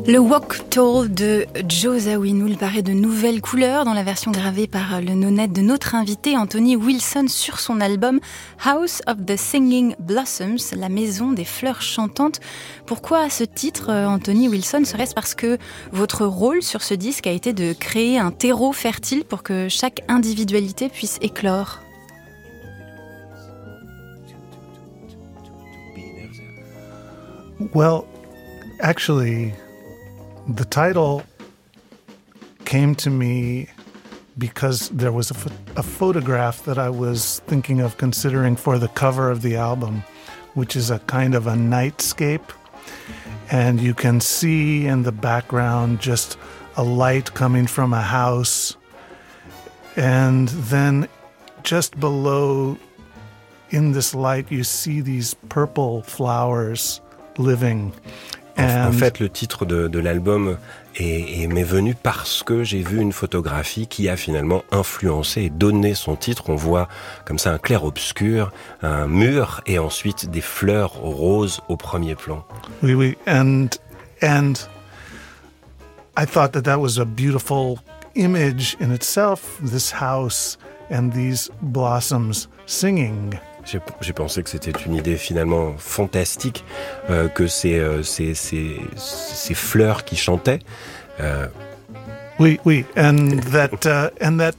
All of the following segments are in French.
Le Walk Tall de Joe Zawinul paraît de nouvelles couleurs dans la version gravée par le nonette de notre invité Anthony Wilson sur son album House of the Singing Blossoms, la maison des fleurs chantantes. Pourquoi ce titre, Anthony Wilson? Serait-ce parce que votre rôle sur ce disque a été de créer un terreau fertile pour que chaque individualité puisse éclore? Well, actually, the title came to me because there was a photograph that I was thinking of considering for the cover of the album, which is a kind of a nightscape. And you can see in the background just a light coming from a house. And then just below, in this light, you see these purple flowers living. En fait, le titre de l'album m'est venu parce que j'ai vu une photographie qui a finalement influencé et donné son titre. On voit comme ça un clair-obscur, un mur et ensuite des fleurs roses au premier plan. Oui, and I thought that was a beautiful image in itself, this house and these blossoms singing. J'ai pensé que c'était une idée finalement fantastique, que ces fleurs qui chantaient. Oui, and that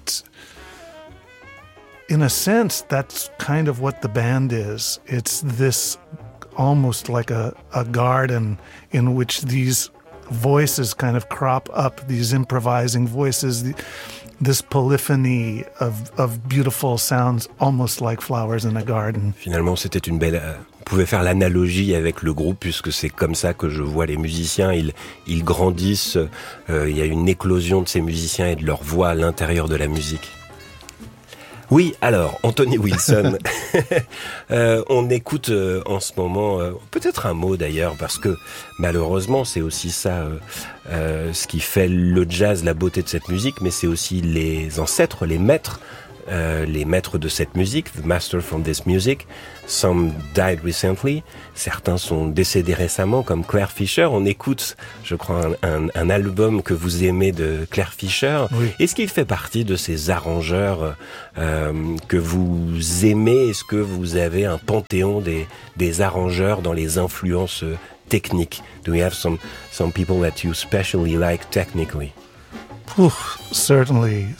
in a sense, that's kind of what the band is. It's this almost like a garden in which these voices kind of crop up, these improvising voices, this polyphony of beautiful sounds, almost like flowers in a garden. Finalement, c'était une belle... On pouvait faire l'analogie avec le groupe, puisque c'est comme ça que je vois les musiciens. Ils grandissent, il y a une éclosion de ces musiciens et de leur voix à l'intérieur de la musique. Oui, alors, Anthony Wilson, on écoute en ce moment, peut-être un mot d'ailleurs, parce que malheureusement c'est aussi ça ce qui fait le jazz, la beauté de cette musique, mais c'est aussi les ancêtres, les maîtres de cette musique, the master from this music. Some died recently, certains sont décédés récemment, comme Claire Fischer. On écoute, je crois, un album que vous aimez de Claire Fischer. Oui. Est-ce qu'il fait partie de ces arrangeurs que vous aimez? Est-ce que vous avez un panthéon des arrangeurs dans les influences techniques? Do you have some people that you especially like technically? Certainly.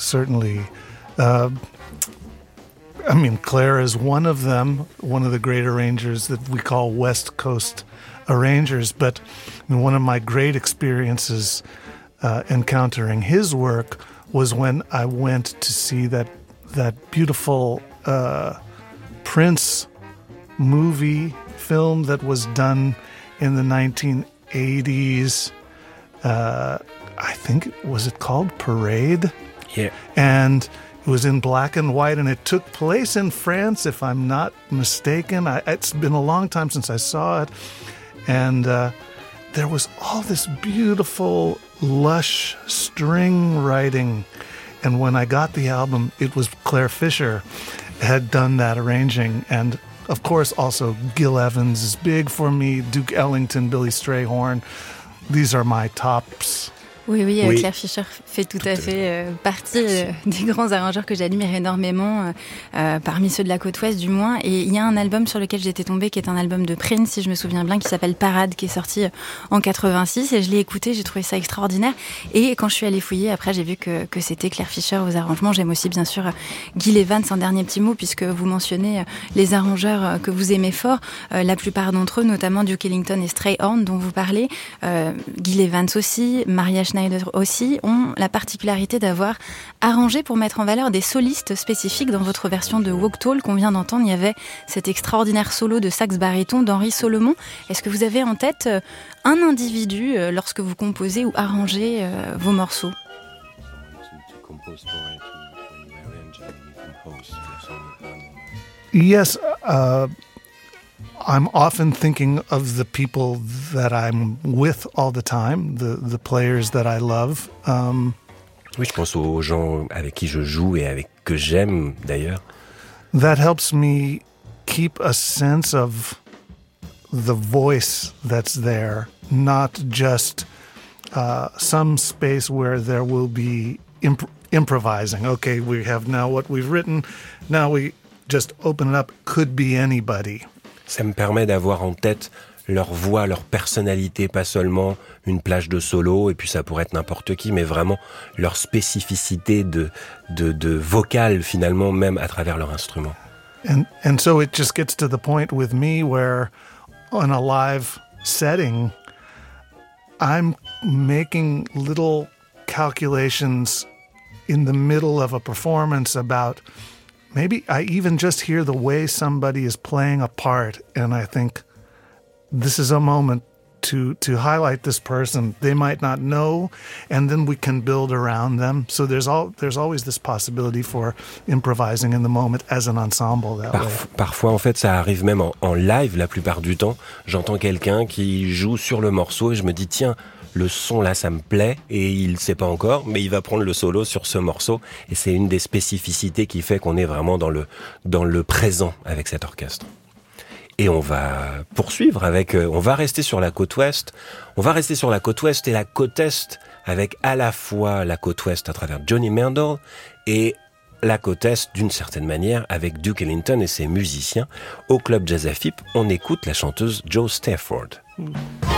I mean, Claire is one of them, one of the great arrangers that we call West Coast arrangers. But one of my great experiences encountering his work was when I went to see that beautiful Prince movie film that was done in the 1980s. I think, was it called Parade? Yeah. And it was in black and white, and it took place in France, if I'm not mistaken. It's been a long time since I saw it. And there was all this beautiful, lush string writing. And when I got the album, it was Claire Fischer had done that arranging. And of course, also Gil Evans is big for me, Duke Ellington, Billy Strayhorn. These are my tops. Oui, Claire Fischer fait tout à fait partie des grands arrangeurs que j'admire énormément, parmi ceux de la côte ouest du moins. Et il y a un album sur lequel j'étais tombée, qui est un album de Prince, si je me souviens bien, qui s'appelle Parade, qui est sorti en 86. Et je l'ai écouté, j'ai trouvé ça extraordinaire. Et quand je suis allée fouiller, après j'ai vu que c'était Claire Fischer aux arrangements. J'aime aussi bien sûr Gil Evans. Un dernier petit mot, puisque vous mentionnez les arrangeurs que vous aimez fort. La plupart d'entre eux, notamment Duke Ellington et Strayhorn, dont vous parlez, Gil Evans aussi, Maria Schneider aussi, ont la particularité d'avoir arrangé pour mettre en valeur des solistes spécifiques. Dans votre version de Walk Tall qu'on vient d'entendre, il y avait cet extraordinaire solo de sax baryton d'Henri Solomon. Est-ce que vous avez en tête un individu lorsque vous composez ou arrangez vos morceaux? Yes, I'm often thinking of the people that I'm with all the time, the players that I love. Oui, je pense aux gens avec qui je joue et que j'aime d'ailleurs. That helps me keep a sense of the voice that's there, not just some space where there will be improvising. Okay, we have now what we've written. Now we just open it up. Could be anybody. Ça me permet d'avoir en tête leur voix, leur personnalité, pas seulement une plage de solo, et puis ça pourrait être n'importe qui, mais vraiment leur spécificité de vocal, finalement, même à travers leur instrument. And so it just gets to the point with me where on a live setting, I'm making little calculations in the middle of a performance about maybe I even just hear the way somebody is playing a part, and I think, this is a moment to highlight this person. They might not know, and then we can build around them. So there's always this possibility for improvising in the moment as an ensemble that way. Parfois, en fait, ça arrive même en live la plupart du temps. J'entends quelqu'un qui joue sur le morceau et je me dis, tiens, le son là, ça me plaît, et il sait pas encore, mais il va prendre le solo sur ce morceau. Et c'est une des spécificités qui fait qu'on est vraiment dans le présent avec cet orchestre. Et on va poursuivre avec, on va rester sur la côte ouest. On va rester sur la côte ouest et la côte est avec à la fois la côte ouest à travers Johnny Merndle et la côte est d'une certaine manière avec Duke Ellington et ses musiciens. Au Club Jazz à FIP, on écoute la chanteuse Jo Stafford.